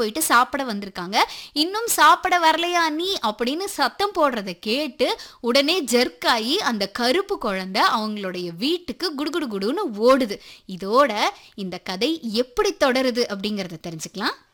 போயிட்டு சாப்பிட வந்திருக்காங்க. இன்னும் சாப்பிட வரலையா நீ அப்படின்னு சத்தம் போடுறத கேட்டு உடனே ஜெர்க் ஆகி அந்த கருப்பு குழந்தை அவங்களுடைய வீட்டுக்கு குடுகுடு குடுன்னு ஓடுது. இதோட இந்த கதை எப்படி தொடருது அப்படிங்கறத தெரிஞ்சுக்கலாம்.